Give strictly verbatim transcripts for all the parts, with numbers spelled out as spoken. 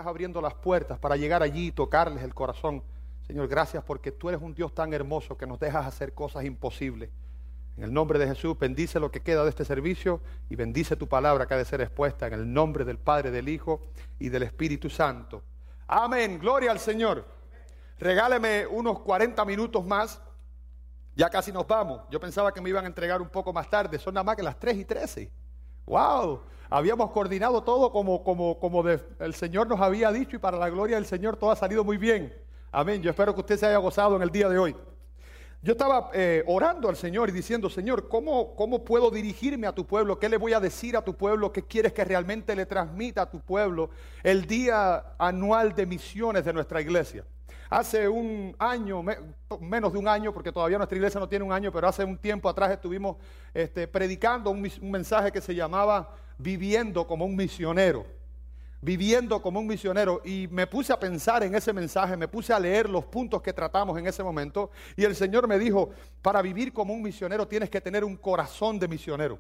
estás abriendo las puertas para llegar allí y tocarles el corazón. Señor, gracias porque tú eres un Dios tan hermoso que nos dejas hacer cosas imposibles. En el nombre de Jesús, bendice lo que queda de este servicio y bendice tu palabra que ha de ser expuesta en el nombre del Padre, del Hijo y del Espíritu Santo. Amén, gloria al Señor. Regáleme unos cuarenta minutos más. Ya casi nos vamos. Yo pensaba que me iban a entregar un poco más tarde. Son nada más que las tres y trece. ¡Wow! Habíamos coordinado todo como, como, como de, el Señor nos había dicho y para la gloria del Señor todo ha salido muy bien. Amén. Yo espero que usted se haya gozado en el día de hoy. Yo estaba eh, orando al Señor y diciendo, Señor, ¿cómo, ¿cómo puedo dirigirme a tu pueblo? ¿Qué le voy a decir a tu pueblo? ¿Qué quieres que realmente le transmita a tu pueblo el día anual de misiones de nuestra iglesia? Hace un año, me, menos de un año, porque todavía nuestra iglesia no tiene un año, pero hace un tiempo atrás estuvimos este, predicando un, un mensaje que se llamaba Viviendo como un misionero. Viviendo como un misionero, y me puse a pensar en ese mensaje, me puse a leer los puntos que tratamos en ese momento, y el Señor me dijo, para vivir como un misionero tienes que tener un corazón de misionero.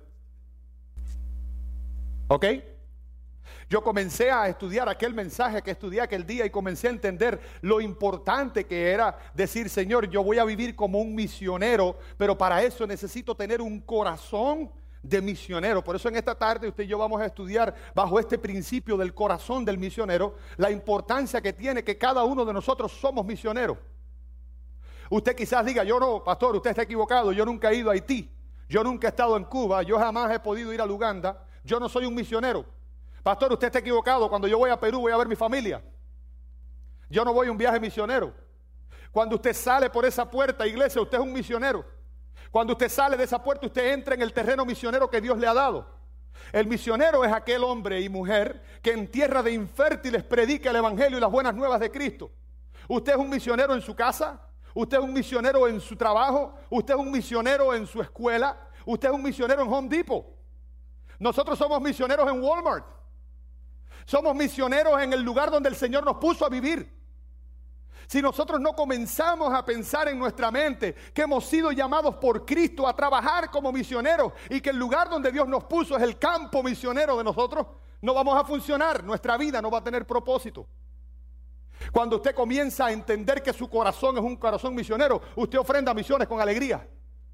¿Ok? Yo comencé a estudiar aquel mensaje que estudié aquel día y comencé a entender lo importante que era decir, Señor, yo voy a vivir como un misionero, pero para eso necesito tener un corazón de misionero. Por eso en esta tarde usted y yo vamos a estudiar bajo este principio del corazón del misionero, la importancia que tiene que cada uno de nosotros somos misioneros. Usted quizás diga, yo no, pastor, usted está equivocado, yo nunca he ido a Haití, yo nunca he estado en Cuba, yo jamás he podido ir a Uganda, yo no soy un misionero. Pastor, usted está equivocado, cuando yo voy a Perú voy a ver mi familia, yo no voy a un viaje misionero. Cuando usted sale por esa puerta, iglesia, usted es un misionero. Cuando usted sale de esa puerta, usted entra en el terreno misionero que Dios le ha dado. El misionero es aquel hombre y mujer que en tierra de infértiles predica el evangelio y las buenas nuevas de Cristo. Usted es un misionero en su casa, usted es un misionero en su trabajo, usted es un misionero en su escuela, usted es un misionero en Home Depot. Nosotros somos misioneros en Walmart. Somos misioneros en el lugar donde el Señor nos puso a vivir. Si nosotros no comenzamos a pensar en nuestra mente que hemos sido llamados por Cristo a trabajar como misioneros y que el lugar donde Dios nos puso es el campo misionero de nosotros, no vamos a funcionar, nuestra vida no va a tener propósito. Cuando usted comienza a entender que su corazón es un corazón misionero, usted ofrenda misiones con alegría.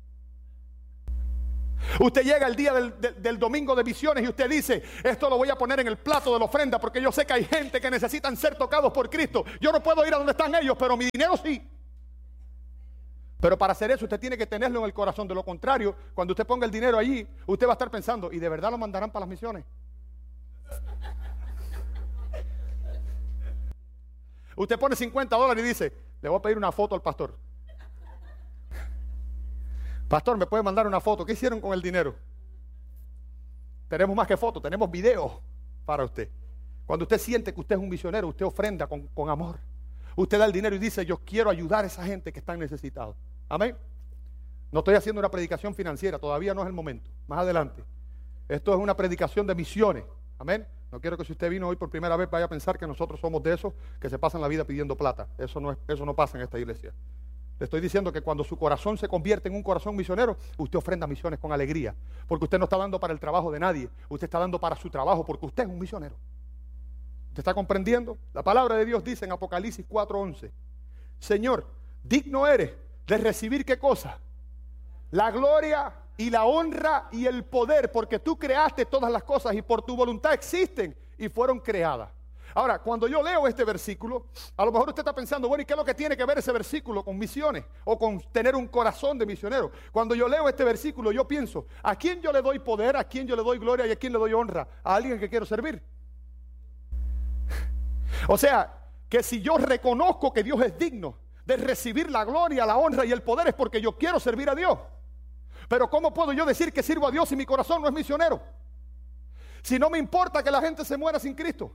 Usted llega el día del, del, del domingo de misiones y usted dice, esto lo voy a poner en el plato de la ofrenda porque yo sé que hay gente que necesitan ser tocados por Cristo. Yo no puedo ir a donde están ellos, pero mi dinero sí. Pero para hacer eso usted tiene que tenerlo en el corazón. De lo contrario, cuando usted ponga el dinero allí, usted va a estar pensando, ¿y de verdad lo mandarán para las misiones? Usted pone cincuenta dólares y dice, le voy a pedir una foto al pastor. Pastor, ¿me puede mandar una foto? ¿Qué hicieron con el dinero? Tenemos más que fotos, tenemos videos para usted. Cuando usted siente que usted es un misionero, usted ofrenda con, con amor. Usted da el dinero y dice, yo quiero ayudar a esa gente que está necesitada. Amén. No estoy haciendo una predicación financiera, todavía no es el momento. Más adelante. Esto es una predicación de misiones. Amén. No quiero que si usted vino hoy por primera vez vaya a pensar que nosotros somos de esos que se pasan la vida pidiendo plata. Eso no es, eso no pasa en esta iglesia. Le estoy diciendo que cuando su corazón se convierte en un corazón misionero, usted ofrenda misiones con alegría. Porque usted no está dando para el trabajo de nadie. Usted está dando para su trabajo porque usted es un misionero. ¿Usted está comprendiendo? La palabra de Dios dice en Apocalipsis cuatro once, Señor, digno eres de recibir ¿qué cosa? La gloria y la honra y el poder, porque tú creaste todas las cosas y por tu voluntad existen y fueron creadas. Ahora, cuando yo leo este versículo, a lo mejor usted está pensando, bueno, ¿y qué es lo que tiene que ver ese versículo con misiones? O con tener un corazón de misionero. Cuando yo leo este versículo, yo pienso, ¿a quién yo le doy poder? ¿A quién yo le doy gloria? ¿Y a quién le doy honra? ¿A alguien que quiero servir? O sea, que si yo reconozco que Dios es digno de recibir la gloria, la honra y el poder, es porque yo quiero servir a Dios. Pero ¿cómo puedo yo decir que sirvo a Dios si mi corazón no es misionero? Si no me importa que la gente se muera sin Cristo.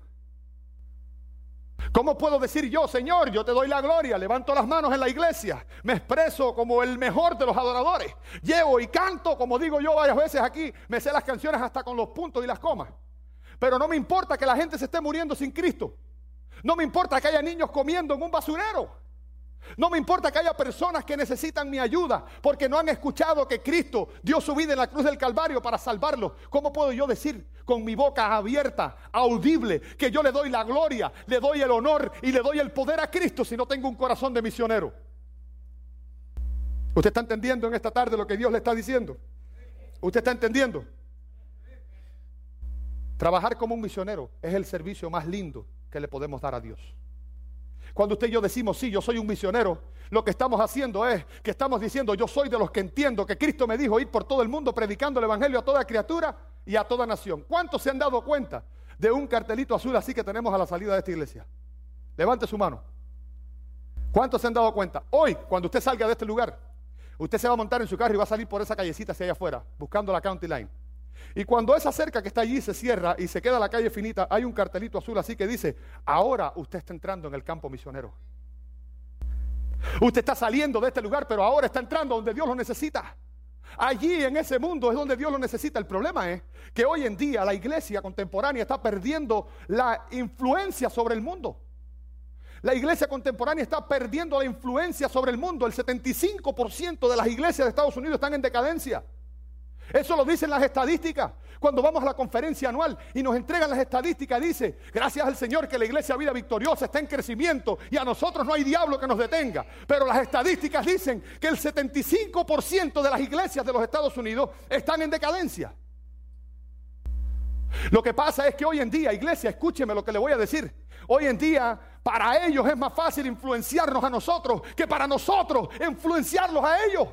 ¿Cómo puedo decir yo, Señor, yo te doy la gloria, levanto las manos en la iglesia, me expreso como el mejor de los adoradores, llevo y canto, como digo yo varias veces aquí, me sé las canciones hasta con los puntos y las comas, pero no me importa que la gente se esté muriendo sin Cristo, no me importa que haya niños comiendo en un basurero, No me importa que haya personas que necesitan mi ayuda porque no han escuchado que Cristo dio su vida en la cruz del Calvario para salvarlos. ¿Cómo puedo yo decir con mi boca abierta, audible, que yo le doy la gloria, le doy el honor y le doy el poder a Cristo si no tengo un corazón de misionero? ¿Usted está entendiendo en esta tarde lo que Dios le está diciendo? ¿Usted está entendiendo? Trabajar como un misionero es el servicio más lindo que le podemos dar a Dios. Cuando usted y yo decimos, sí, yo soy un misionero, lo que estamos haciendo es que estamos diciendo, yo soy de los que entiendo que Cristo me dijo ir por todo el mundo predicando el evangelio a toda criatura y a toda nación. ¿Cuántos se han dado cuenta de un cartelito azul así que tenemos a la salida de esta iglesia? Levante su mano. ¿Cuántos se han dado cuenta? Hoy, cuando usted salga de este lugar, usted se va a montar en su carro y va a salir por esa callecita hacia allá afuera, buscando la County Line. Y cuando esa cerca que está allí se cierra y se queda la calle finita, hay un cartelito azul así que dice, ahora usted está entrando en el campo misionero. Usted está saliendo de este lugar, pero ahora está entrando donde Dios lo necesita. Allí en ese mundo es donde Dios lo necesita. El problema es que hoy en día la iglesia contemporánea está perdiendo la influencia sobre el mundo. La iglesia contemporánea está perdiendo la influencia sobre el mundo. El setenta y cinco por ciento de las iglesias de Estados Unidos están en decadencia. Eso lo dicen las estadísticas. Cuando vamos a la conferencia anual y nos entregan las estadísticas, dice, gracias al Señor que la iglesia Vida Victoriosa está en crecimiento y a nosotros no hay diablo que nos detenga. Pero las estadísticas dicen que el setenta y cinco por ciento de las iglesias de los Estados Unidos están en decadencia. Lo que pasa es que hoy en día, iglesia, escúcheme lo que le voy a decir. Hoy en día, para ellos es más fácil influenciarnos a nosotros que para nosotros influenciarlos a ellos.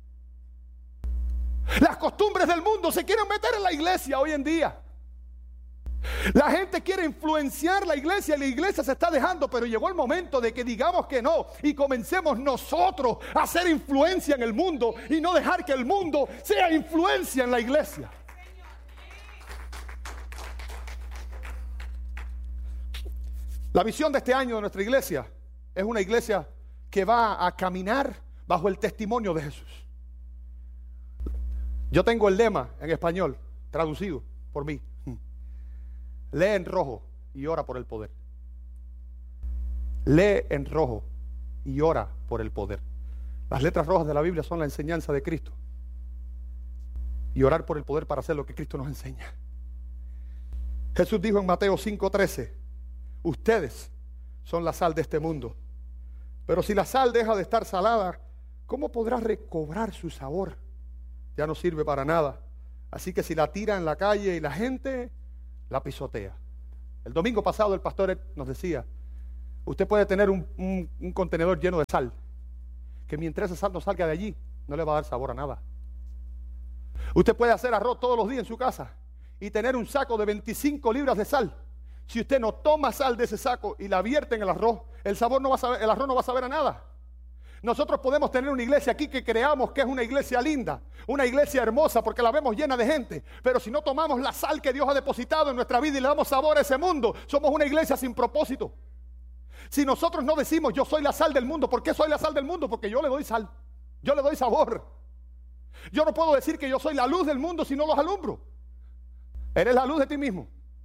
Las costumbres del mundo se quieren meter en la iglesia hoy en día. La gente quiere influenciar la iglesia y la iglesia se está dejando, pero llegó el momento de que digamos que no y comencemos nosotros a hacer influencia en el mundo y no dejar que el mundo sea influencia en la iglesia. La visión de este año de nuestra iglesia es una iglesia que va a caminar bajo el testimonio de Jesús. Yo tengo el lema en español, traducido por mí. Lee en rojo y ora por el poder. Lee en rojo y ora por el poder. Las letras rojas de la Biblia son la enseñanza de Cristo. Y orar por el poder para hacer lo que Cristo nos enseña. Jesús dijo en Mateo cinco trece, ustedes son la sal de este mundo. Pero si la sal deja de estar salada, ¿cómo podrá recobrar su sabor? Ya no sirve para nada. Así que si la tira en la calle y la gente la pisotea. El domingo pasado el pastor nos decía, usted puede tener un, un, un contenedor lleno de sal, que mientras esa sal no salga de allí, no le va a dar sabor a nada. Usted puede hacer arroz todos los días en su casa y tener un saco de veinticinco libras de sal. Si usted no toma sal de ese saco y la vierte en el arroz, el sabor no va a saber, el arroz no va a saber a nada. Nosotros podemos tener una iglesia aquí que creamos que es una iglesia linda, una iglesia hermosa porque la vemos llena de gente, pero si no tomamos la sal que Dios ha depositado en nuestra vida y le damos sabor a ese mundo, somos una iglesia sin propósito. Si nosotros no decimos yo soy la sal del mundo, ¿por qué soy la sal del mundo? Porque yo le doy sal, yo le doy sabor. Yo no puedo decir que yo soy la luz del mundo si no los alumbro. Eres la luz de ti mismo.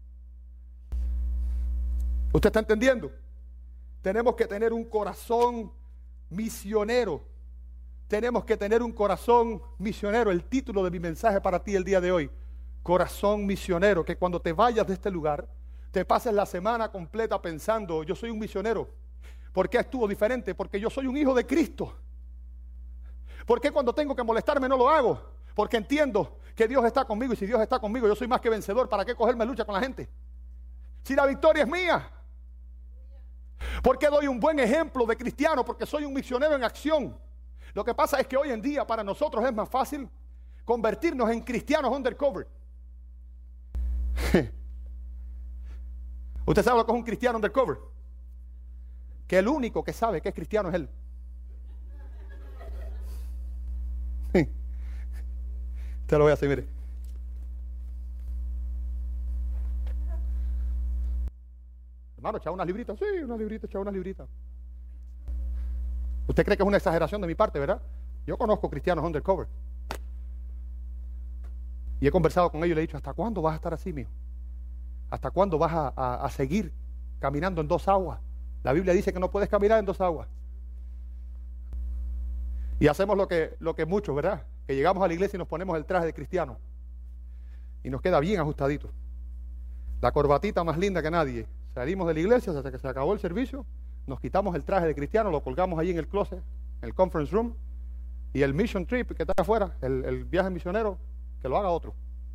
¿Usted está entendiendo? Tenemos que tener un corazón misionero. Tenemos que tener un corazón misionero. El título de mi mensaje para ti el día de hoy, corazón misionero. Que cuando te vayas de este lugar, te pases la semana completa pensando, yo soy un misionero. ¿Por qué actúo diferente? Porque yo soy un hijo de Cristo. ¿Por qué cuando tengo que molestarme no lo hago? Porque entiendo que Dios está conmigo, y si Dios está conmigo, yo soy más que vencedor. ¿Para qué cogerme lucha con la gente? Si la victoria es mía. ¿Por qué doy un buen ejemplo de cristiano? Porque soy un misionero en acción. Lo que pasa es que hoy en día para nosotros es más fácil convertirnos en cristianos undercover. ¿Usted sabe lo que es un cristiano undercover? Que el único que sabe que es cristiano es él. Te lo voy a hacer, mire. Hermano, echaba unas libritas. Sí, unas libritas, echaba unas libritas. Usted cree que es una exageración de mi parte, ¿verdad? Yo conozco cristianos undercover. Y he conversado con ellos y le he dicho, ¿hasta cuándo vas a estar así, mijo? ¿Hasta cuándo vas a, a, a seguir caminando en dos aguas? La Biblia dice que no puedes caminar en dos aguas. Y hacemos lo que, lo que muchos, ¿verdad? Que llegamos a la iglesia y nos ponemos el traje de cristiano. Y nos queda bien ajustadito. La corbatita más linda que nadie. Salimos de la iglesia hasta que se acabó el servicio. Nos quitamos el traje de cristiano, lo colgamos allí en el closet, en el conference room. Y el mission trip que está afuera, el, el viaje misionero, que lo haga otro.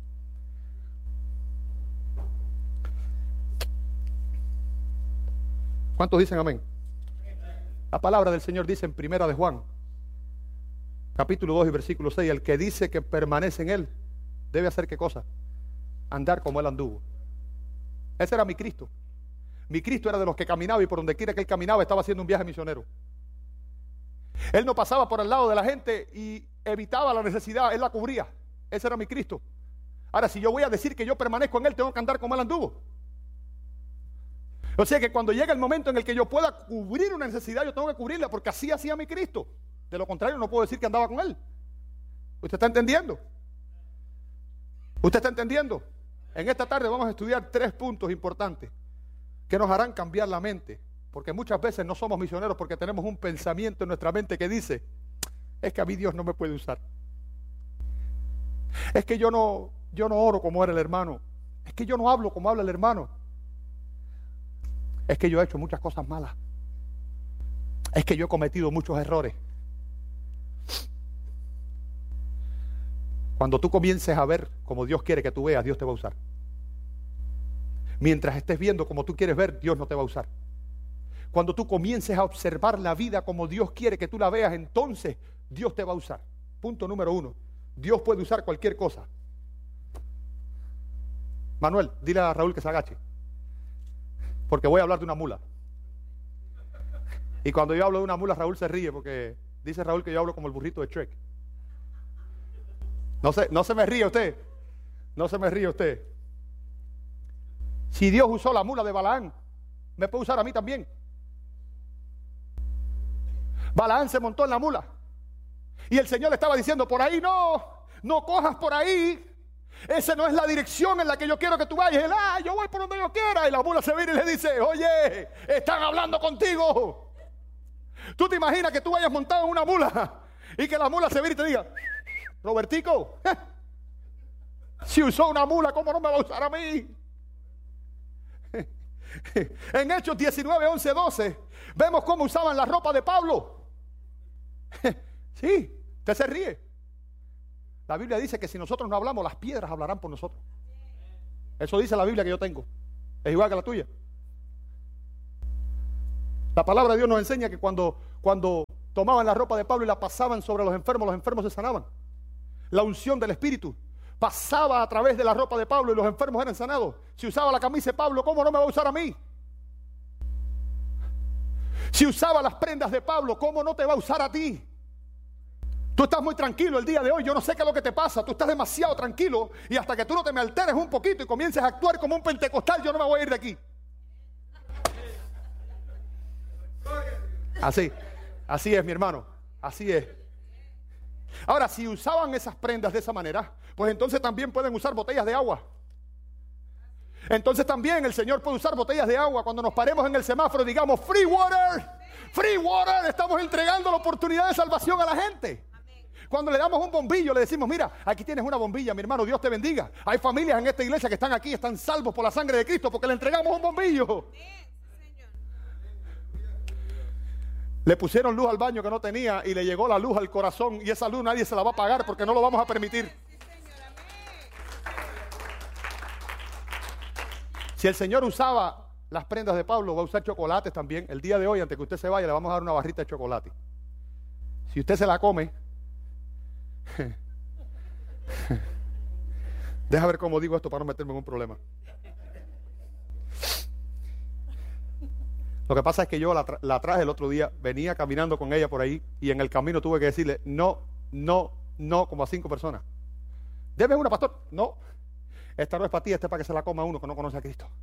¿Cuántos dicen amén? La palabra del Señor dice en Primera de Juan, capítulo dos y versículo seis, el que dice que permanece en Él, debe hacer ¿qué cosa? Andar como Él anduvo. Ese era mi Cristo. Mi Cristo era de los que caminaba y por donde quiera que Él caminaba estaba haciendo un viaje misionero. Él no pasaba por el lado de la gente y evitaba la necesidad, Él la cubría. Ese era mi Cristo. Ahora, si yo voy a decir que yo permanezco en Él, tengo que andar como Él anduvo. O sea que cuando llega el momento en el que yo pueda cubrir una necesidad, yo tengo que cubrirla, porque así hacía mi Cristo. De lo contrario, no puedo decir que andaba con Él. ¿Usted está entendiendo? ¿Usted está entendiendo? En esta tarde vamos a estudiar tres puntos importantes que nos harán cambiar la mente. Porque muchas veces no somos misioneros porque tenemos un pensamiento en nuestra mente que dice, es que a mí Dios no me puede usar. Es que yo no, yo no oro como era el hermano. Es que yo no hablo como habla el hermano. Es que yo he hecho muchas cosas malas. Es que yo he cometido muchos errores. Cuando tú comiences a ver como Dios quiere que tú veas, Dios te va a usar. Mientras estés viendo como tú quieres ver, Dios no te va a usar. Cuando tú comiences a observar la vida como Dios quiere que tú la veas, entonces Dios te va a usar. Punto número uno. Dios puede usar cualquier cosa. Manuel, dile a Raúl que se agache. Porque voy a hablar de una mula. Y cuando yo hablo de una mula, Raúl se ríe porque dice Raúl que yo hablo como el burrito de Shrek. No se, no se me ríe usted. No se me ríe usted. Si Dios usó la mula de Balaán, me puede usar a mí también. Balaán se montó en la mula. Y el Señor le estaba diciendo, por ahí no, no cojas por ahí. Esa no es la dirección en la que yo quiero que tú vayas. Él, ah, yo voy por donde yo quiera. Y la mula se viene y le dice, oye, están hablando contigo. ¿Tú te imaginas que tú vayas montado en una mula y que la mula se viene y te diga, Robertico, si usó una mula, ¿cómo no me va a usar a mí? En Hechos diecinueve, once, doce vemos cómo usaban la ropa de Pablo. Sí, usted se ríe. La Biblia dice que si nosotros no hablamos, las piedras hablarán por nosotros. Eso dice la Biblia que yo tengo. Es igual que la tuya. La palabra de Dios nos enseña que cuando, cuando tomaban la ropa de Pablo y la pasaban sobre los enfermos, los enfermos se sanaban. La unción del Espíritu pasaba a través de la ropa de Pablo y los enfermos eran sanados. Si usaba la camisa de Pablo, ¿cómo no me va a usar a mí? Si usaba las prendas de Pablo, ¿cómo no te va a usar a ti? Tú estás muy tranquilo el día de hoy, yo no sé qué es lo que te pasa, tú estás demasiado tranquilo y hasta que tú no te me alteres un poquito y comiences a actuar como un pentecostal, yo no me voy a ir de aquí. Así, así es, mi hermano, así es. Ahora, si usaban esas prendas de esa manera, pues entonces también pueden usar botellas de agua. Entonces también el Señor puede usar botellas de agua. Cuando nos paremos en el semáforo digamos, free water, free water, estamos entregando la oportunidad de salvación a la gente. Cuando le damos un bombillo, le decimos, mira, aquí tienes una bombilla, mi hermano, Dios te bendiga. Hay familias en esta iglesia que están aquí, están salvos por la sangre de Cristo porque le entregamos un bombillo. Le pusieron luz al baño que no tenía y le llegó la luz al corazón y esa luz nadie se la va a pagar porque no lo vamos a permitir. Si el Señor usaba las prendas de Pablo, va a usar chocolates también. El día de hoy, antes que usted se vaya, le vamos a dar una barrita de chocolate. Si usted se la come, deja ver cómo digo esto para no meterme en un problema. Lo que pasa es que yo la, tra la traje el otro día, venía caminando con ella por ahí y en el camino tuve que decirle no, no, no, como a cinco personas. Deme una, pastor. No, esta no es para ti, esta es para que se la coma uno que no conoce a Cristo.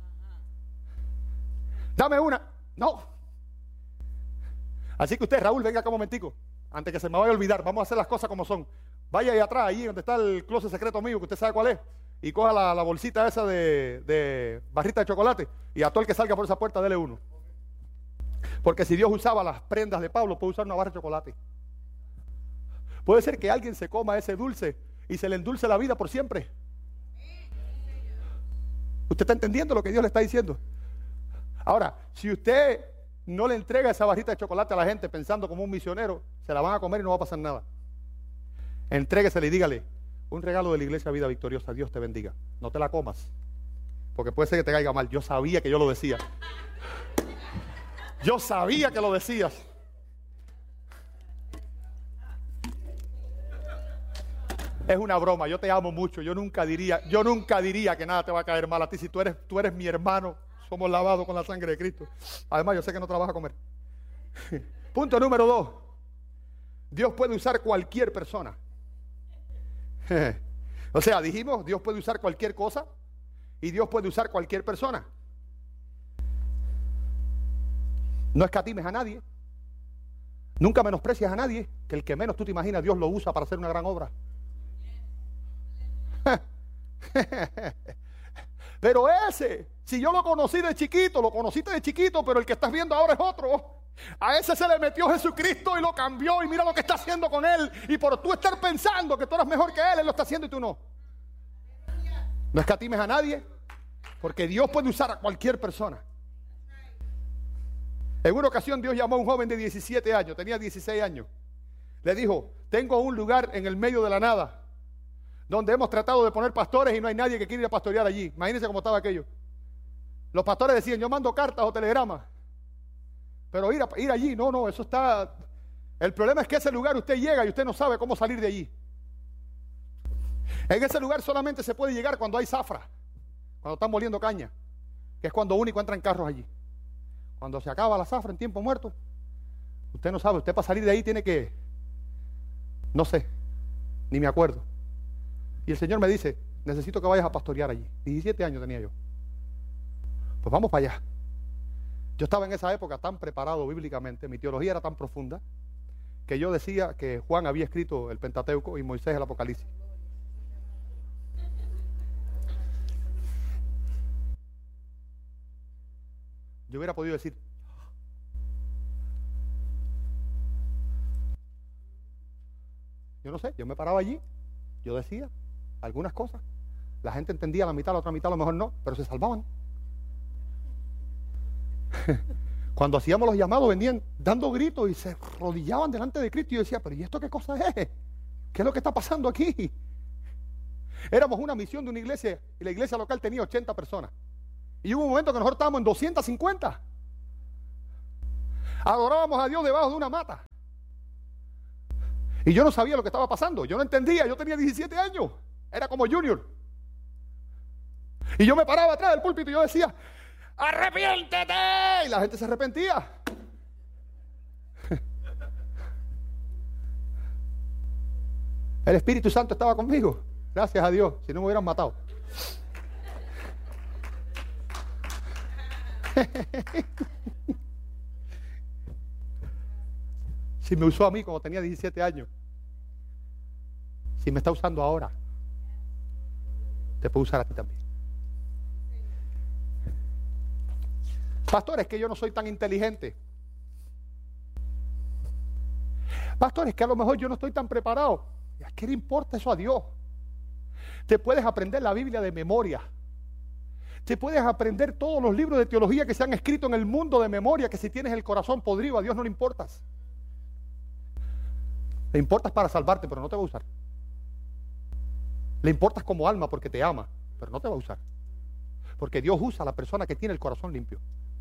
Dame una. No. Así que usted, Raúl, venga acá un momentico, antes que se me vaya a olvidar, vamos a hacer las cosas como son. Vaya ahí atrás, ahí donde está el closet secreto mío, que usted sabe cuál es, y coja la, la bolsita esa de, de barrita de chocolate, y a todo el que salga por esa puerta, dele uno. Porque si Dios usaba las prendas de Pablo, puede usar una barra de chocolate. Puede ser que alguien se coma ese dulce y se le endulce la vida por siempre. ¿Usted está entendiendo lo que Dios le está diciendo? Ahora, si usted no le entrega esa barrita de chocolate a la gente pensando como un misionero, se la van a comer y no va a pasar nada. Entréguesela y dígale: un regalo de la iglesia Vida Victoriosa, Dios te bendiga. No te la comas, porque puede ser que te caiga mal. Yo sabía que yo lo decía. Yo sabía que lo decías. Es una broma, yo te amo mucho. Yo nunca diría, yo nunca diría que nada te va a caer mal a ti. Si tú eres, tú eres mi hermano, somos lavados con la sangre de Cristo. Además, yo sé que no te la vas a comer. Punto número dos. Dios puede usar cualquier persona. O sea, dijimos, Dios puede usar cualquier cosa y Dios puede usar cualquier persona. No escatimes a nadie. Nunca menosprecias a nadie, que el que menos tú te imaginas Dios lo usa para hacer una gran obra. Pero ese, si yo lo conocí de chiquito, lo conociste de chiquito, pero el que estás viendo ahora es otro. A ese se le metió Jesucristo y lo cambió, y mira lo que está haciendo con él. Y por tú estar pensando que tú eres mejor que él, él lo está haciendo y tú no. No escatimes a nadie, porque Dios puede usar a cualquier persona. En una ocasión Dios llamó a un joven de diecisiete años, tenía dieciséis años. Le dijo: tengo un lugar en el medio de la nada, donde hemos tratado de poner pastores y no hay nadie que quiera ir a pastorear allí. Imagínense cómo estaba aquello. Los pastores decían: yo mando cartas o telegramas, pero ir, a, ir allí, no, no, eso está... El problema es que ese lugar usted llega y usted no sabe cómo salir de allí. En ese lugar solamente se puede llegar cuando hay zafra, cuando están moliendo caña, que es cuando único entran carros allí. Cuando se acaba la zafra en tiempo muerto, usted no sabe, usted para salir de ahí tiene que... No sé, ni me acuerdo. Y el Señor me dice: necesito que vayas a pastorear allí. diecisiete años tenía yo. Pues vamos para allá. Yo estaba en esa época tan preparado bíblicamente, mi teología era tan profunda, que yo decía que Juan había escrito el Pentateuco y Moisés el Apocalipsis. Yo hubiera podido decir: yo no sé, yo me paraba allí, yo decía algunas cosas, la gente entendía la mitad, la otra mitad a lo mejor no, pero se salvaban. Cuando hacíamos los llamados venían dando gritos y se rodillaban delante de Cristo, y yo decía: pero ¿y esto qué cosa es? ¿Qué es lo que está pasando aquí? Éramos una misión de una iglesia y la iglesia local tenía ochenta personas, y hubo un momento que nosotros estábamos en doscientas cincuenta. Adorábamos a Dios debajo de una mata. Y yo no sabía lo que estaba pasando, yo no entendía, yo tenía diecisiete años, era como junior. Y yo me paraba atrás del púlpito y yo decía: ¡arrepiéntete! Y la gente se arrepentía. El Espíritu Santo estaba conmigo, gracias a Dios, si no me hubieran matado. Si me usó a mí cuando tenía diecisiete años, si me está usando ahora, te puede usar a ti también. Pastor, es que yo no soy tan inteligente. Pastor, es que a lo mejor yo no estoy tan preparado. ¿A qué le importa eso a Dios? Te puedes aprender la Biblia de memoria. Te puedes aprender todos los libros de teología que se han escrito en el mundo de memoria, que si tienes el corazón podrido, a Dios no le importas. Le importas para salvarte, pero no te va a usar. Le importas como alma porque te ama, pero no te va a usar. Porque Dios usa a la persona que tiene el corazón limpio.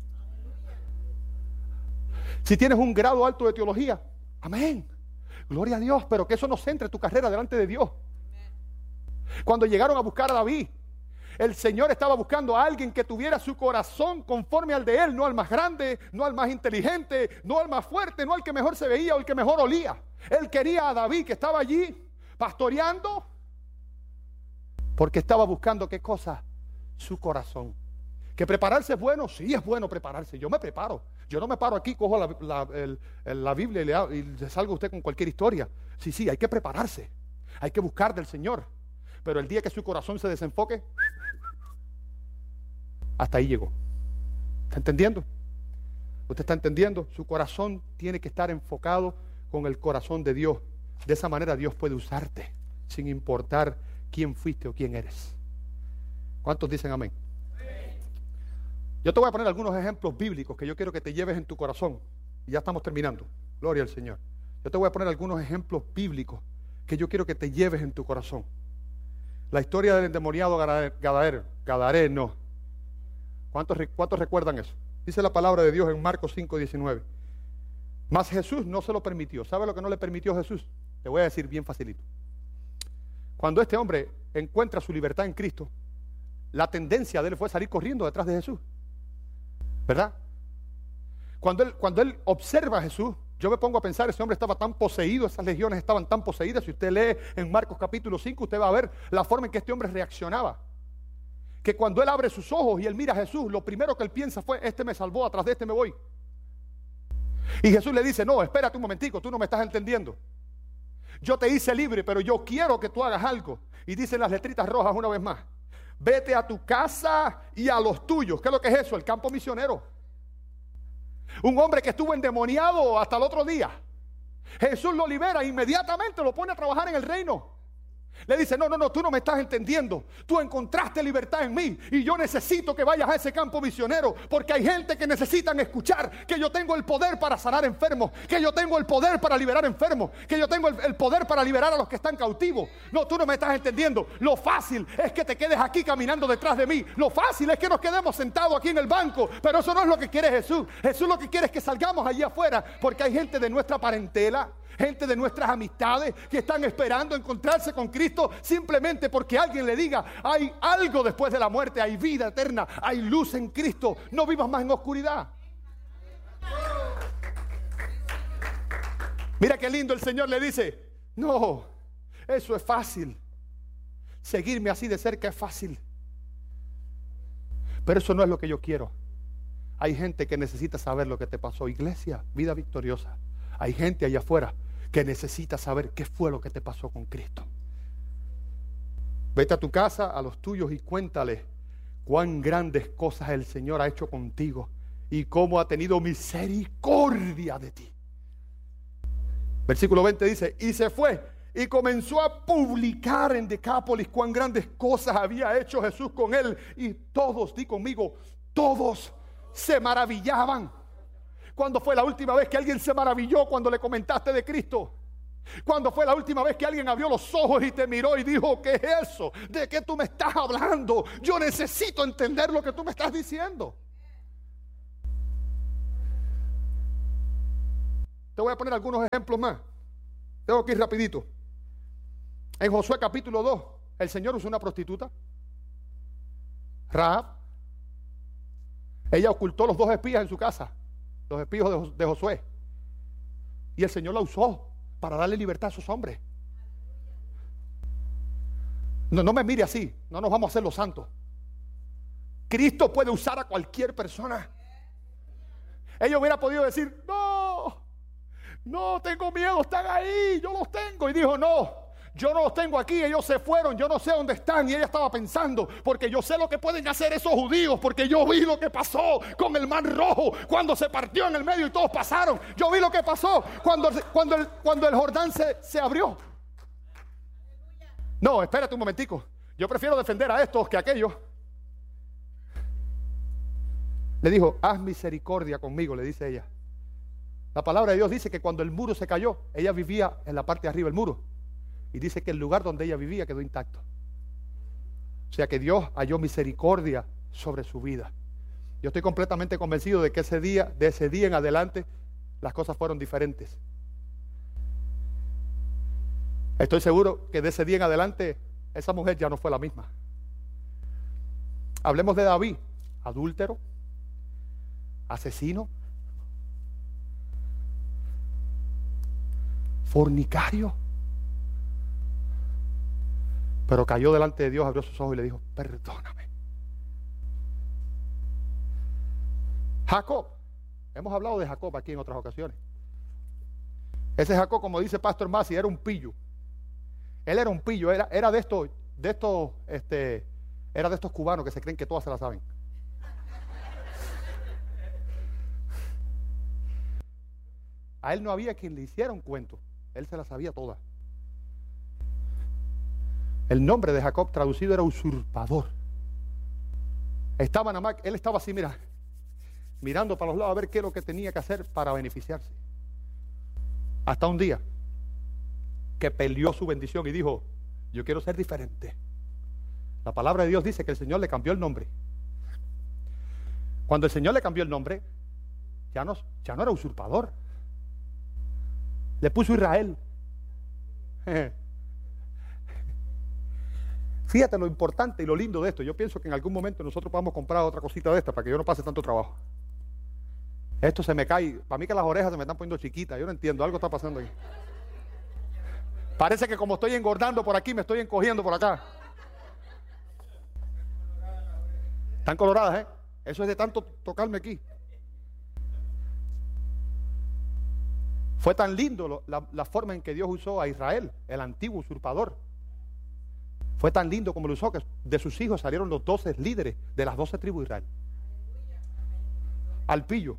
Si tienes un grado alto de teología, amén, gloria a Dios, pero que eso no centre tu carrera delante de Dios. Cuando llegaron a buscar a David, el Señor estaba buscando a alguien que tuviera su corazón conforme al de él, no al más grande, no al más inteligente, no al más fuerte, no al que mejor se veía o el que mejor olía. Él quería a David, que estaba allí pastoreando, porque estaba buscando ¿qué cosa? Su corazón. ¿Que prepararse es bueno? Sí, es bueno prepararse. Yo me preparo. Yo no me paro aquí, cojo la, la, el, la Biblia y le, y le salgo a usted con cualquier historia. Sí, sí, hay que prepararse. Hay que buscar del Señor. Pero el día que su corazón se desenfoque, hasta ahí llegó. ¿Está entendiendo? ¿Usted está entendiendo? Su corazón tiene que estar enfocado con el corazón de Dios. De esa manera Dios puede usarte sin importar quién fuiste o quién eres. ¿Cuántos dicen amén? Yo te voy a poner algunos ejemplos bíblicos que yo quiero que te lleves en tu corazón. Y ya estamos terminando. Gloria al Señor. Yo te voy a poner algunos ejemplos bíblicos que yo quiero que te lleves en tu corazón. La historia del endemoniado Gadareno. Gadareno. ¿Cuántos, ¿Cuántos recuerdan eso? Dice la palabra de Dios en Marcos cinco diecinueve. Mas Jesús no se lo permitió. ¿Sabe lo que no le permitió Jesús? Te voy a decir bien facilito. Cuando este hombre encuentra su libertad en Cristo, la tendencia de él fue salir corriendo detrás de Jesús. ¿Verdad? Cuando él, cuando él observa a Jesús, yo me pongo a pensar, ese hombre estaba tan poseído, esas legiones estaban tan poseídas. Si usted lee en Marcos capítulo cinco, usted va a ver la forma en que este hombre reaccionaba. Que cuando él abre sus ojos y él mira a Jesús, lo primero que él piensa fue, este me salvó, atrás de este me voy. Y Jesús le dice, no, espérate un momentico, tú no me estás entendiendo. Yo te hice libre, pero yo quiero que tú hagas algo. Y dicen las letritas rojas una vez más, vete a tu casa y a los tuyos. ¿Qué es lo que es eso? El campo misionero. Un hombre que estuvo endemoniado hasta el otro día. Jesús lo libera e inmediatamente lo pone a trabajar en el reino. Le dice, no, no, no, tú no me estás entendiendo. Tú encontraste libertad en mí y yo necesito que vayas a ese campo misionero, porque hay gente que necesitan escuchar que yo tengo el poder para sanar enfermos, que yo tengo el poder para liberar enfermos, que yo tengo el, el poder para liberar a los que están cautivos. No, tú no me estás entendiendo. Lo fácil es que te quedes aquí caminando detrás de mí. Lo fácil es que nos quedemos sentados aquí en el banco, pero eso no es lo que quiere Jesús. Jesús lo que quiere es que salgamos allí afuera, porque hay gente de nuestra parentela, gente de nuestras amistades que están esperando encontrarse con Cristo simplemente porque alguien le diga, hay algo después de la muerte, hay vida eterna, hay luz en Cristo, no vivas más en oscuridad. Mira qué lindo, el Señor le dice, no, eso es fácil, seguirme así de cerca es fácil, pero eso no es lo que yo quiero. Hay gente que necesita saber lo que te pasó. Iglesia, Vida Victoriosa, hay gente allá afuera que necesita saber qué fue lo que te pasó con Cristo. Vete a tu casa, a los tuyos, y cuéntale cuán grandes cosas el Señor ha hecho contigo y cómo ha tenido misericordia de ti. Versículo veinte dice, y se fue y comenzó a publicar en Decápolis cuán grandes cosas había hecho Jesús con él, y todos, di conmigo, todos se maravillaban. ¿Cuándo fue la última vez que alguien se maravilló cuando le comentaste de Cristo? ¿Cuándo fue la última vez que alguien abrió los ojos y te miró y dijo, ¿qué es eso? ¿De qué tú me estás hablando? Yo necesito entender lo que tú me estás diciendo. Te voy a poner algunos ejemplos más. Tengo que ir rapidito. En Josué capítulo dos, el Señor usó una prostituta, Rahab. Ella ocultó los dos espías en su casa, los espías de, de Josué, y el Señor la usó para darle libertad a esos hombres. No, no me mire así, no nos vamos a hacer los santos. Cristo puede usar a cualquier persona. Ella hubiera podido decir, no, no tengo miedo, están ahí, yo los tengo. Y dijo, no, yo no los tengo aquí, ellos se fueron, yo no sé dónde están. Y ella estaba pensando, porque yo sé lo que pueden hacer esos judíos, porque yo vi lo que pasó con el mar rojo cuando se partió en el medio y todos pasaron. Yo vi lo que pasó cuando, cuando, el, cuando el Jordán se, se abrió. No, espérate un momentico, yo prefiero defender a estos que a aquellos. Le dijo, haz misericordia conmigo, le dice ella. La palabra de Dios dice que cuando el muro se cayó, ella vivía en la parte de arriba del muro. Y dice que el lugar donde ella vivía quedó intacto. O sea que Dios halló misericordia sobre su vida. Yo estoy completamente convencido de que ese día, de ese día en adelante, las cosas fueron diferentes. Estoy seguro que de ese día en adelante, esa mujer ya no fue la misma. Hablemos de David, adúltero, asesino, fornicario. Pero cayó delante de Dios, abrió sus ojos y le dijo, perdóname. Jacob, hemos hablado de Jacob aquí en otras ocasiones. Ese Jacob, como dice Pastor Masi, era un pillo. Él era un pillo, era, era de estos, de estos, este, era de estos cubanos que se creen que todas se la saben. A él no había quien le hiciera un cuento, él se la sabía toda. El nombre de Jacob traducido era usurpador. Estaba nada más, él estaba así, mira, mirando para los lados a ver qué es lo que tenía que hacer para beneficiarse. Hasta un día que peleó su bendición y dijo, yo quiero ser diferente. La palabra de Dios dice que el Señor le cambió el nombre. Cuando el Señor le cambió el nombre, ya no, ya no era usurpador. Le puso Israel. Fíjate lo importante y lo lindo de esto. Yo pienso que en algún momento nosotros podamos comprar otra cosita de esta para que yo no pase tanto trabajo. Esto se me cae. Para mí que las orejas se me están poniendo chiquitas. Yo no entiendo. Algo está pasando ahí. Parece que como estoy engordando por aquí, me estoy encogiendo por acá. Están coloradas, ¿eh? Eso es de tanto tocarme aquí. Fue tan lindo lo, la, la forma en que Dios usó a Israel, el antiguo usurpador. Fue tan lindo como lo usó que de sus hijos salieron los doce líderes de las doce tribus de Israel. Al pillo.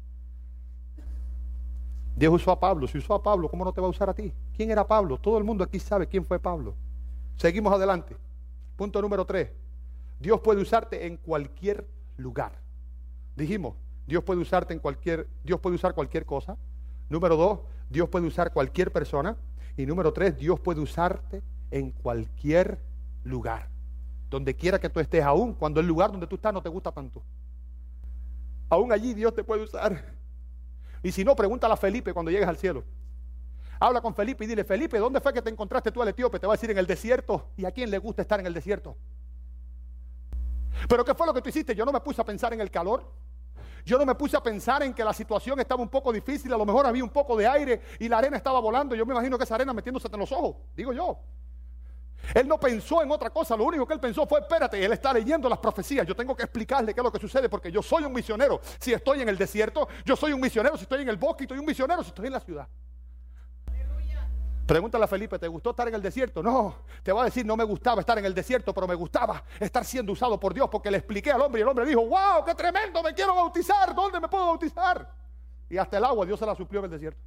Dios usó a Pablo. Si usó a Pablo, ¿cómo no te va a usar a ti? ¿Quién era Pablo? Todo el mundo aquí sabe quién fue Pablo. Seguimos adelante. Punto número tres. Dios puede usarte en cualquier lugar. Dijimos, Dios puede usarte en cualquier, Dios puede usar cualquier cosa. Número dos, Dios puede usar cualquier persona. Y número tres, Dios puede usarte en cualquier lugar. Donde quiera que tú estés, aún cuando el lugar donde tú estás no te gusta tanto. Aún allí Dios te puede usar. Y si no, pregúntale a Felipe cuando llegues al cielo. Habla con Felipe y dile, Felipe, ¿dónde fue que te encontraste tú al etíope? Te va a decir, en el desierto. ¿Y a quién le gusta estar en el desierto? ¿Pero qué fue lo que tú hiciste? Yo no me puse a pensar en el calor. Yo no me puse a pensar en que la situación estaba un poco difícil. A lo mejor había un poco de aire y la arena estaba volando. Yo me imagino que esa arena metiéndose en los ojos, digo yo. Él no pensó en otra cosa. Lo único que él pensó fue, espérate, él está leyendo las profecías. Yo tengo que explicarle qué es lo que sucede, porque yo soy un misionero si estoy en el desierto. Yo soy un misionero si estoy en el bosque. Y soy un misionero si estoy en la ciudad. Pregúntale a Felipe, ¿te gustó estar en el desierto? No, te va a decir, no me gustaba estar en el desierto, pero me gustaba estar siendo usado por Dios, porque le expliqué al hombre y el hombre dijo, wow, qué tremendo, me quiero bautizar, ¿dónde me puedo bautizar? Y hasta el agua Dios se la suplió en el desierto.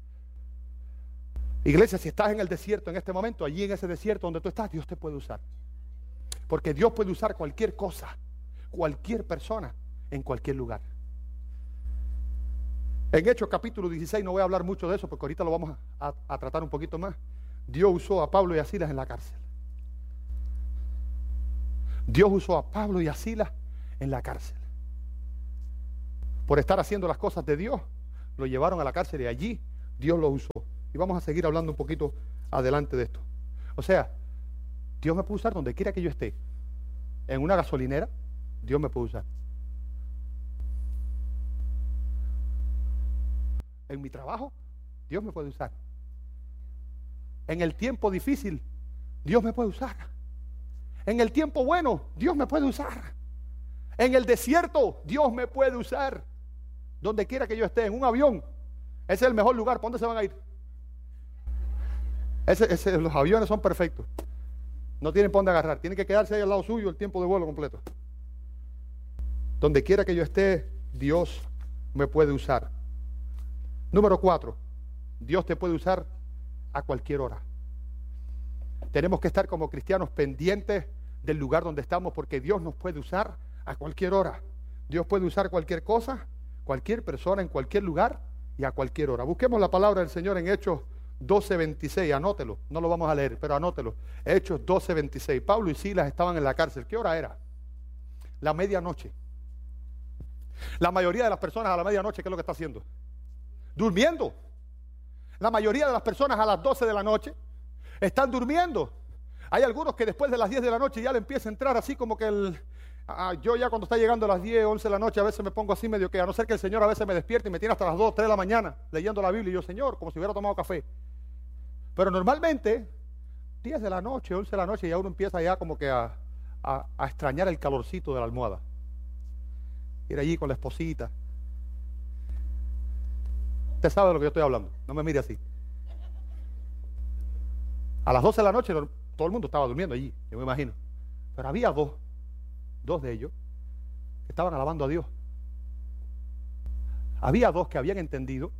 Iglesia, si estás en el desierto en este momento, allí en ese desierto donde tú estás, Dios te puede usar. Porque Dios puede usar cualquier cosa, cualquier persona, en cualquier lugar. En Hechos capítulo dieciséis no voy a hablar mucho de eso porque ahorita lo vamos a, a, a tratar un poquito más. Dios usó a Pablo y a Silas en la cárcel. Dios usó a Pablo y a Silas en la cárcel. Por estar haciendo las cosas de Dios, lo llevaron a la cárcel y allí Dios lo usó. Y vamos a seguir hablando un poquito adelante de esto. O sea, Dios me puede usar donde quiera que yo esté. En una gasolinera, Dios me puede usar. En mi trabajo, Dios me puede usar. En el tiempo difícil, Dios me puede usar. En el tiempo bueno, Dios me puede usar. En el desierto, Dios me puede usar. Donde quiera que yo esté, en un avión, ese es el mejor lugar. ¿Para dónde se van a ir? Ese, ese, los aviones son perfectos. No tienen para dónde agarrar. Tienen que quedarse ahí al lado suyo el tiempo de vuelo completo. Donde quiera que yo esté, Dios me puede usar. Número cuatro, Dios te puede usar a cualquier hora. Tenemos que estar como cristianos pendientes del lugar donde estamos, porque Dios nos puede usar a cualquier hora. Dios puede usar cualquier cosa, cualquier persona, en cualquier lugar y a cualquier hora. Busquemos la palabra del Señor en Hechos doce veintiséis, anótelo, no lo vamos a leer, pero anótelo. Hechos doce veintiséis. Pablo y Silas estaban en la cárcel. ¿Qué hora era? La medianoche. La mayoría de las personas a la medianoche, ¿qué es lo que está haciendo? Durmiendo. La mayoría de las personas a las doce de la noche están durmiendo. Hay algunos que después de las diez de la noche ya le empieza a entrar así como que el... Ah, yo ya cuando está llegando a las diez, once de la noche a veces me pongo así medio que, a no ser que el Señor a veces me despierte y me tiene hasta las dos, tres de la mañana leyendo la Biblia y yo, Señor, como si hubiera tomado café. Pero normalmente diez de la noche, once de la noche ya uno empieza ya como que a, a, a extrañar el calorcito de la almohada. Ir allí con la esposita. Usted sabe de lo que yo estoy hablando, no me mire así. A las doce de la noche todo el mundo estaba durmiendo allí, yo me imagino. Pero había dos, dos de ellos que estaban alabando a Dios. Había dos que habían entendido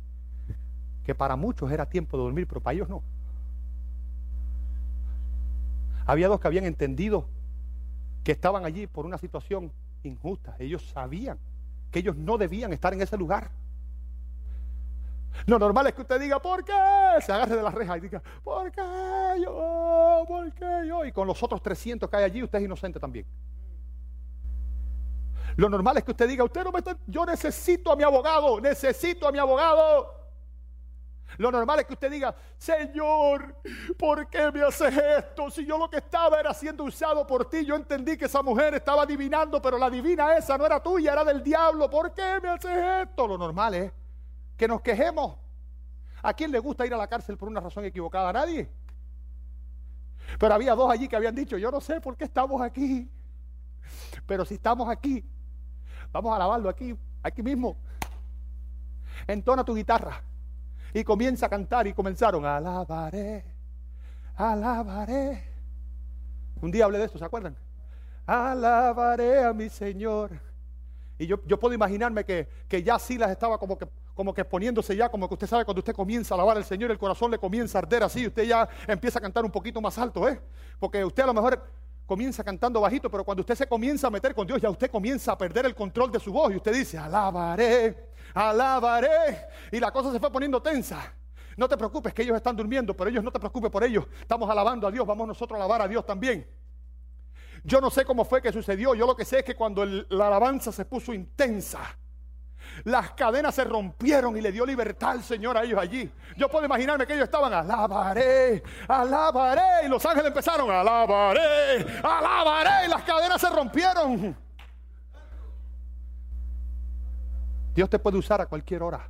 que para muchos era tiempo de dormir, pero para ellos no. Había dos que habían entendido que estaban allí por una situación injusta. Ellos sabían que ellos no debían estar en ese lugar. Lo normal es que usted diga, ¿por qué? Se agarre de las rejas y diga, ¿por qué yo? ¿Por qué yo? Y con los otros trescientos que hay allí, usted es inocente también. Lo normal es que usted diga, usted no me está, yo necesito a mi abogado, necesito a mi abogado. Lo normal es que usted diga, Señor, ¿por qué me haces esto? Si yo lo que estaba era siendo usado por ti, yo entendí que esa mujer estaba adivinando, pero la divina esa no era tuya, era del diablo. ¿Por qué me haces esto? Lo normal es que nos quejemos. ¿A quién le gusta ir a la cárcel por una razón equivocada? ¿A nadie? Pero había dos allí que habían dicho, yo no sé por qué estamos aquí, pero si estamos aquí, vamos a alabarlo aquí, aquí mismo. Entona tu guitarra y comienza a cantar, y comenzaron, alabaré, alabaré. Un día hablé de esto, ¿se acuerdan? Alabaré a mi Señor. Y yo, yo puedo imaginarme que, que ya Silas estaba como que, como que poniéndose ya, como que usted sabe cuando usted comienza a alabar al Señor, el corazón le comienza a arder así, usted ya empieza a cantar un poquito más alto, ¿eh? Porque usted a lo mejor comienza cantando bajito, pero cuando usted se comienza a meter con Dios, ya usted comienza a perder el control de su voz y usted dice, alabaré, alabaré, y la cosa se fue poniendo tensa. No te preocupes que ellos están durmiendo, pero ellos no te preocupes por ellos, estamos alabando a Dios, vamos nosotros a alabar a Dios también. Yo no sé cómo fue que sucedió, yo lo que sé es que cuando el, la alabanza se puso intensa, las cadenas se rompieron y le dio libertad al Señor a ellos allí. Yo puedo imaginarme que ellos estaban, alabaré, alabaré, y los ángeles empezaron, alabaré, alabaré, y las cadenas se rompieron. Dios te puede usar a cualquier hora.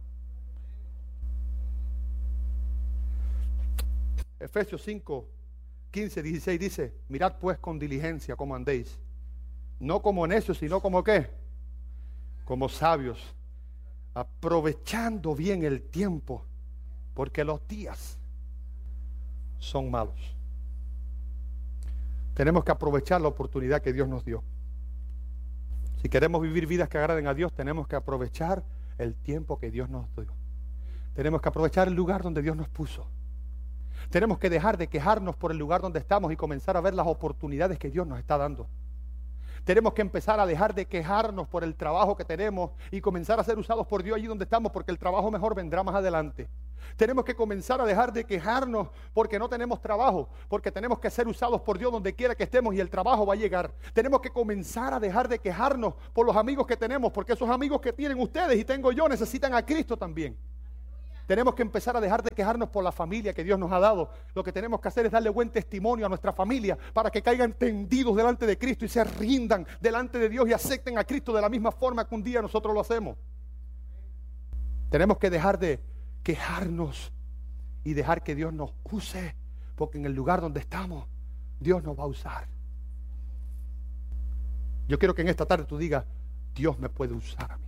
Efesios cinco, quince, dieciséis dice, mirad pues con diligencia cómo andéis, no como necios, sino como ¿qué? Como sabios, aprovechando bien el tiempo, porque los días son malos. Tenemos que aprovechar la oportunidad que Dios nos dio. Si queremos vivir vidas que agraden a Dios, tenemos que aprovechar el tiempo que Dios nos dio. Tenemos que aprovechar el lugar donde Dios nos puso. Tenemos que dejar de quejarnos por el lugar donde estamos y comenzar a ver las oportunidades que Dios nos está dando. Tenemos que empezar a dejar de quejarnos por el trabajo que tenemos y comenzar a ser usados por Dios allí donde estamos, porque el trabajo mejor vendrá más adelante. Tenemos que comenzar a dejar de quejarnos porque no tenemos trabajo, porque tenemos que ser usados por Dios donde quiera que estemos y el trabajo va a llegar. Tenemos que comenzar a dejar de quejarnos por los amigos que tenemos, porque esos amigos que tienen ustedes y tengo yo necesitan a Cristo también. Tenemos que empezar a dejar de quejarnos por la familia que Dios nos ha dado. Lo que tenemos que hacer es darle buen testimonio a nuestra familia para que caigan tendidos delante de Cristo y se rindan delante de Dios y acepten a Cristo de la misma forma que un día nosotros lo hacemos. Tenemos que dejar de quejarnos y dejar que Dios nos use, porque en el lugar donde estamos, Dios nos va a usar. Yo quiero que en esta tarde tú digas, Dios me puede usar a mí.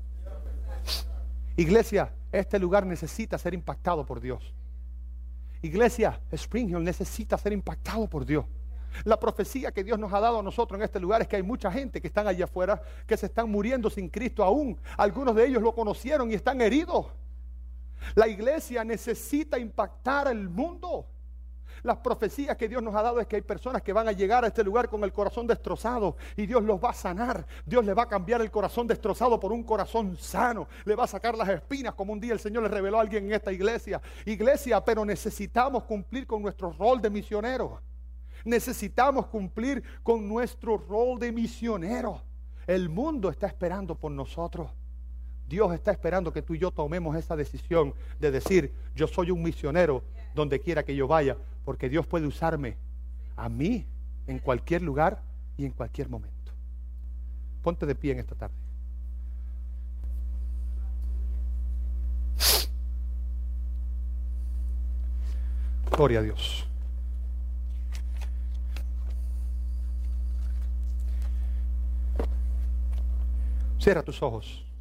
Iglesia, este lugar necesita ser impactado por Dios. Iglesia, Spring Hill necesita ser impactado por Dios. La profecía que Dios nos ha dado a nosotros en este lugar es que hay mucha gente que están allá afuera que se están muriendo sin Cristo aún. Algunos de ellos lo conocieron y están heridos. La iglesia necesita impactar al mundo. Las profecías que Dios nos ha dado es que hay personas que van a llegar a este lugar con el corazón destrozado y Dios los va a sanar. Dios les va a cambiar el corazón destrozado por un corazón sano. Le va a sacar las espinas como un día el Señor le reveló a alguien en esta iglesia. Iglesia, pero necesitamos cumplir con nuestro rol de misionero. Necesitamos cumplir con nuestro rol de misionero. El mundo está esperando por nosotros. Dios está esperando que tú y yo tomemos esa decisión de decir, yo soy un misionero donde quiera que yo vaya, porque Dios puede usarme a mí en cualquier lugar y en cualquier momento. Ponte de pie en esta tarde. Gloria a Dios. Cierra tus ojos.